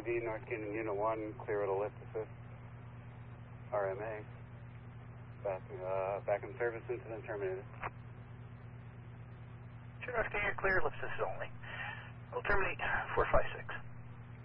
V, North Canyon Unit 1, clear to lift assist. RMA. Back in service, incident terminated. North Canyon clear, lift assist only. We'll terminate 456.